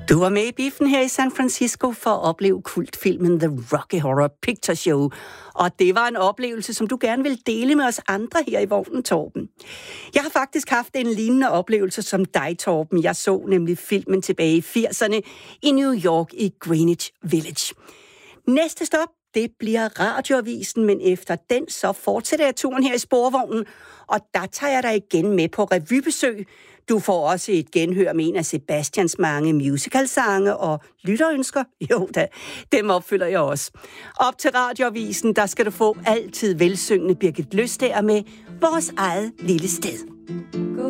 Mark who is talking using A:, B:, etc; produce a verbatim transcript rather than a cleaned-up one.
A: Du var med i biffen her i San Francisco for at opleve kultfilmen The Rocky Horror Picture Show. Og det var en oplevelse, som du gerne vil dele med os andre her i vognen, Torben. Jeg har faktisk haft en lignende oplevelse som dig, Torben. Jeg så nemlig filmen tilbage i firserne i New York i Greenwich Village. Næste stop, det bliver Radioavisen, men efter den så fortsætter jeg turen her i sporvognen, og der tager jeg dig igen med på revybesøg. Du får også et genhør med en af Sebastians mange musicalsange og lytterønsker. Jo da, dem opfylder jeg også. Op til Radioavisen, der skal du få altid velsyngende Birgit Løstager med Vores eget lille sted.